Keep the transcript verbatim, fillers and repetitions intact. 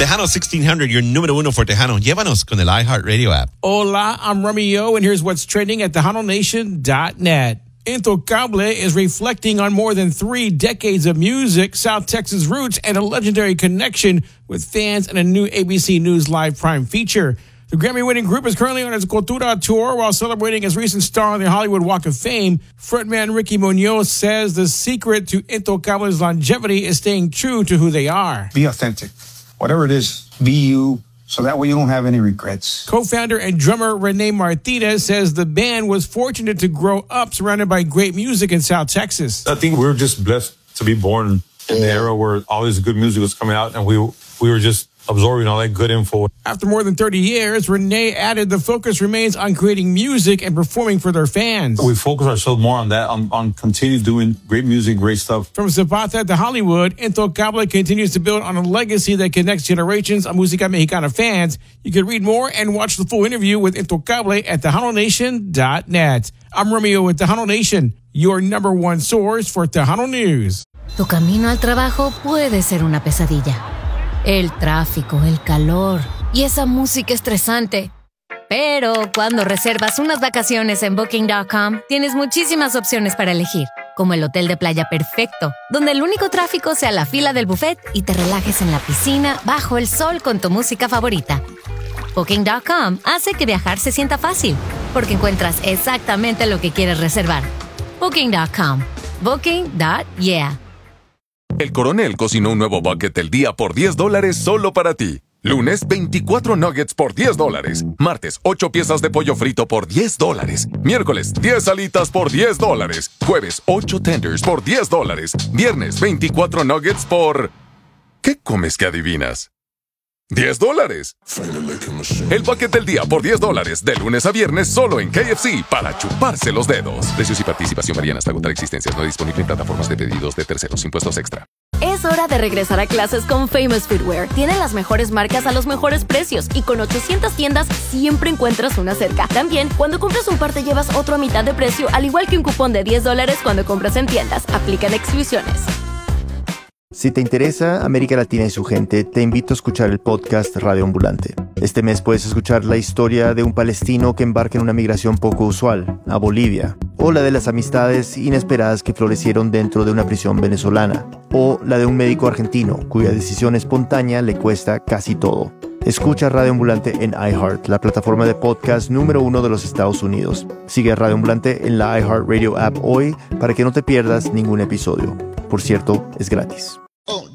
Tejano sixteen hundred, your número uno for Tejano. Llévanos con el iHeartRadio app. Hola, I'm Romeo, and here's what's trending at tejano nation dot net. Intocable is reflecting on more than three decades of music, South Texas roots, and a legendary connection with fans and a new A B C News Live Prime feature. The Grammy-winning group is currently on its Cultura tour while celebrating its recent star on the Hollywood Walk of Fame. Frontman Ricky Munoz says the secret to Intocable's longevity is staying true to who they are. Be authentic. Whatever it is, be you, so that way you don't have any regrets. Co-founder and drummer Rene Martinez says the band was fortunate to grow up surrounded by great music in South Texas. I think we were just blessed to be born in the era where all this good music was coming out, and we we were just absorbing all that good info. After more than thirty years, Rene added the focus remains on creating music and performing for their fans. We focus ourselves more on that, on, on continue doing great music, great stuff. From Zapata to Hollywood, Intocable continues to build on a legacy that connects generations of Música Mexicana fans. You can read more and watch the full interview with Intocable at tejano nation dot net. I'm Romeo with Tejano Nation, your number one source for Tejano News. Tu camino al trabajo puede ser una pesadilla. El tráfico, el calor y esa música estresante. Pero cuando reservas unas vacaciones en booking punto com, tienes muchísimas opciones para elegir, como el hotel de playa perfecto, donde el único tráfico sea la fila del buffet y te relajes en la piscina bajo el sol con tu música favorita. booking punto com hace que viajar se sienta fácil, porque encuentras exactamente lo que quieres reservar. booking punto com. Booking punto yeah. El Coronel cocinó un nuevo bucket del día por diez dólares solo para ti. Lunes, veinticuatro nuggets por diez dólares. Martes, ocho piezas de pollo frito por diez dólares. Miércoles, diez alitas por diez dólares. Jueves, ocho tenders por diez dólares. Viernes, veinticuatro nuggets por... ¿Qué comes que adivinas? diez dólares. El bucket del día por diez dólares, de lunes a viernes solo en K F C, para chuparse los dedos. Precios y participación varían hasta agotar existencias. No disponible en plataformas de pedidos de terceros. Impuestos extra. Es hora de regresar a clases con Famous Footwear. Tienen las mejores marcas a los mejores precios y con ochocientas tiendas siempre encuentras una cerca. También, cuando compras un par te llevas otro a mitad de precio, al igual que un cupón de diez dólares cuando compras en tiendas. Aplican exclusiones. Si te interesa América Latina y su gente, te invito a escuchar el podcast Radio Ambulante. Este mes puedes escuchar la historia de un palestino que embarca en una migración poco usual, a Bolivia, o la de las amistades inesperadas que florecieron dentro de una prisión venezolana, o la de un médico argentino cuya decisión espontánea le cuesta casi todo. Escucha Radio Ambulante en iHeart, la plataforma de podcast número uno de los Estados Unidos. Sigue a Radio Ambulante en la iHeartRadio app hoy para que no te pierdas ningún episodio. Por cierto, es gratis.